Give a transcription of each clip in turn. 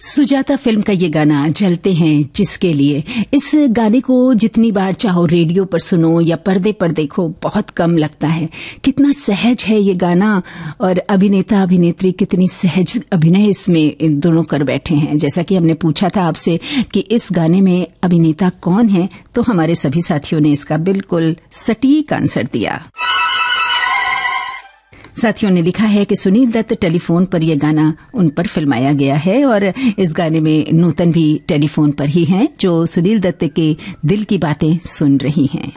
Sujata film का ये गाना जलते हैं जिसके लिए, इस गाने को जितनी बार चाहो रेडियो पर सुनो या पर्दे पर देखो बहुत कम लगता है। कितना सहज है ये गाना और अभिनेता अभिनेत्री कितनी सहज अभिनय इसमें इन दोनों कर बैठे हैं। जैसा कि हमने पूछा था आपसे कि इस गाने में अभिनेता कौन है, तो हमारे सभी साथियों ने इसका बिल्कुल सटीक आंसर दिया। साथियों ने लिखा है कि सुनील दत्त टेलीफोन पर यह गाना उन पर फिल्माया गया है और इस गाने में नूतन भी टेलीफोन पर ही हैं जो सुनील दत्त के दिल की बातें सुन रही हैं।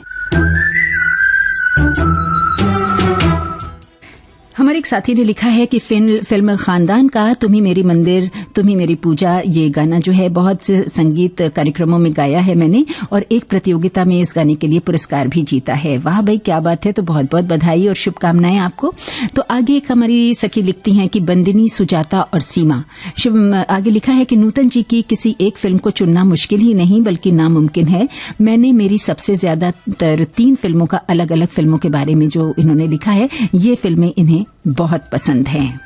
हमारे एक साथी ने लिखा है कि फिल्म खानदान का तुम ही मेरी मंदिर तुम ही मेरी पूजा, ये गाना जो है बहुत से संगीत कार्यक्रमों में गाया है मैंने और एक प्रतियोगिता में इस गाने के लिए पुरस्कार भी जीता है। वाह भाई क्या बात है, तो बहुत बहुत बधाई और शुभकामनाएं आपको। तो आगे एक हमारी सखी लिखती हैं कि बंदिनी, सुजाता और सीमा। आगे लिखा है कि नूतन जी की किसी एक फिल्म को चुनना मुश्किल ही नहीं बल्कि नामुमकिन है। मैंने मेरी सबसे ज्यादातर 3 फिल्मों का अलग अलग फिल्मों के बारे में जो इन्होंने लिखा है, ये फिल्में इन्हें बहुत पसंद हैं।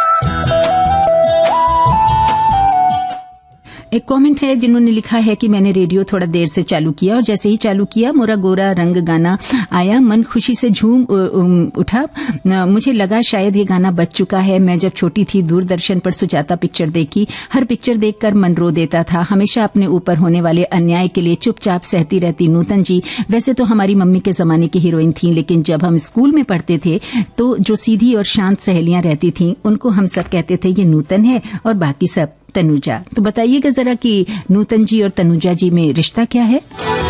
एक कमेंट है जिन्होंने लिखा है कि मैंने रेडियो थोड़ा देर से चालू किया और जैसे ही चालू किया मोरा गोरा रंग गाना आया, मन खुशी से झूम उठा। मुझे लगा शायद ये गाना बज चुका है। मैं जब छोटी थी दूरदर्शन पर सुजाता पिक्चर देखी, हर पिक्चर देखकर मन रो देता था। हमेशा अपने ऊपर होने वाले अन्याय के लिए चुपचाप सहती रहती नूतन जी वैसे तो हमारी मम्मी के जमाने की हीरोइन थी, लेकिन जब हम स्कूल में पढ़ते थे तो जो सीधी और शांत सहेलियां रहती थीं उनको हम सब कहते थे ये नूतन है और बाकी सब तनुजा। तो बताइएगा जरा कि नूतन जी और तनुजा जी में रिश्ता क्या है।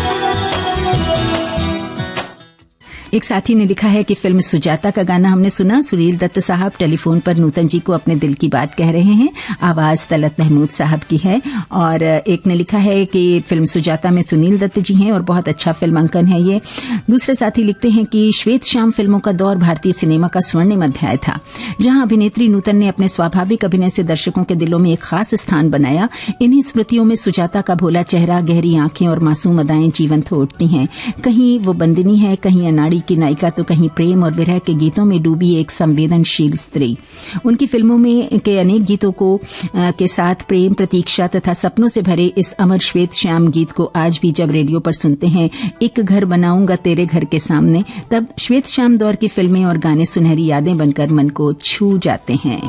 एक साथी ने लिखा है कि फिल्म सुजाता का गाना हमने सुना। सुनील दत्त साहब टेलीफोन पर नूतन जी को अपने दिल की बात कह रहे हैं। आवाज तलत महमूद साहब की है। और एक ने लिखा है कि फिल्म सुजाता में सुनील दत्त जी हैं और बहुत अच्छा फिल्मांकन है ये। दूसरे साथी लिखते हैं कि श्वेत श्याम फिल्मों का दौर भारतीय सिनेमा का स्वर्णिम अध्याय था, जहां अभिनेत्री नूतन ने अपने स्वाभाविक अभिनय से दर्शकों के दिलों में एक खास स्थान बनाया। इन्हीं स्मृतियों में सुजाता का भोला चेहरा, गहरी आंखें और मासूम अदाएं जीवंत हो उठती हैं। कहीं वो बंदिनी है, कहीं अनाड़ी की नायिका, तो कहीं प्रेम और विरह के गीतों में डूबी एक संवेदनशील स्त्री। उनकी फिल्मों में के अनेक गीतों को के साथ प्रेम, प्रतीक्षा तथा सपनों से भरे इस अमर श्वेत श्याम गीत को आज भी जब रेडियो पर सुनते हैं, एक घर बनाऊंगा तेरे घर के सामने, तब श्वेत श्याम दौर की फिल्में और गाने सुनहरी यादें बनकर मन को छू जाते हैं।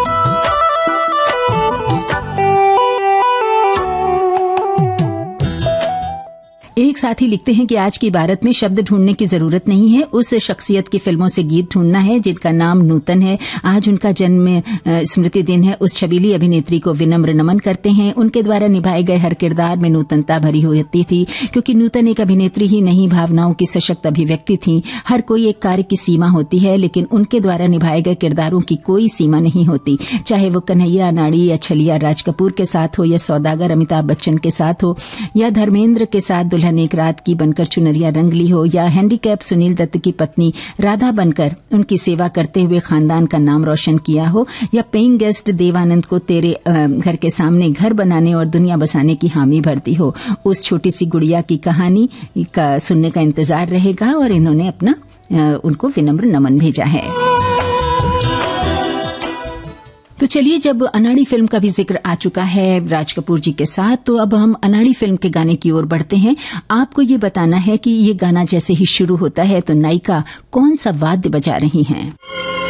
एक साथी लिखते हैं कि आज की भारत में शब्द ढूंढने की जरूरत नहीं है, उस शख्सियत की फिल्मों से गीत ढूंढना है जिनका नाम नूतन है। आज उनका जन्म स्मृति दिन है। उस छबीली अभिनेत्री को विनम्र नमन करते हैं। उनके द्वारा निभाए गए हर किरदार में नूतनता भरी होती थी, क्योंकि नूतन एक अभिनेत्री ही नहीं, भावनाओं की सशक्त अभिव्यक्ति थी। हर कोई एक कार्य की सीमा होती है, लेकिन उनके द्वारा निभाए गए किरदारों की कोई सीमा नहीं होती। चाहे वो कन्हैया, अनाड़ी या छलिया राज कपूर के साथ हो, या सौदागर अमिताभ बच्चन के साथ हो, या धर्मेंद्र के साथ दुल्हन एक रात की बनकर चुनरिया रंग ली हो, या हैंडीकैप सुनील दत्त की पत्नी राधा बनकर उनकी सेवा करते हुए खानदान का नाम रोशन किया हो, या पेइंग गेस्ट देवानंद को तेरे घर के सामने घर बनाने और दुनिया बसाने की हामी भरती हो। उस छोटी सी गुड़िया की कहानी का सुनने का इंतजार रहेगा और इन्होंने अपना उनको विनम्र नमन भेजा है। तो चलिए, जब अनाड़ी फिल्म का भी जिक्र आ चुका है राज कपूर जी के साथ, तो अब हम अनाड़ी फिल्म के गाने की ओर बढ़ते हैं। आपको ये बताना है कि ये गाना जैसे ही शुरू होता है तो नायिका कौन सा वाद्य बजा रही हैं।